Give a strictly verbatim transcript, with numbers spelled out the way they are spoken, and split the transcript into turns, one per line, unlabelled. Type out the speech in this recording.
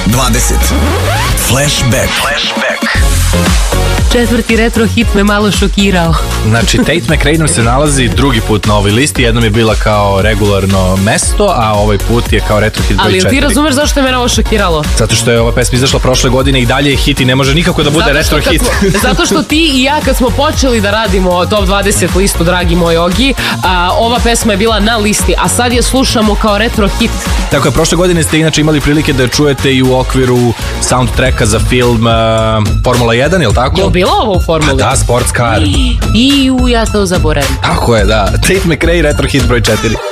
dvadeset. Flashback. Flashback.
Četvrti retro hit me malo šokirao.
Znači, Tate McRae se nalazi drugi put na ovoj listi. Jednom je bila kao regularno mesto, a ovaj put je kao retro hit broj četiri.
Ali ti razumeš zašto je mene ovo šokiralo?
Zato što je ova pesma izašla prošle godine i dalje je hit i ne može nikako da bude zato retro hit.
Smo, zato što ti i ja kad smo počeli da radimo Top dvadeset listu, dragi moj Ogi, a, ova pesma je bila na listi, a sad je slušamo kao retro hit.
Tako je, prošle godine ste inače imali prilike da je čujete i u okviru soundtracka za film uh, Formula jedan, je li tako?
Je bilo ovo u Formuli?
Pa da, Sports Car.
I u ja to zaboravim.
Tako je, da. Tate McRae, retro hit broj četiri.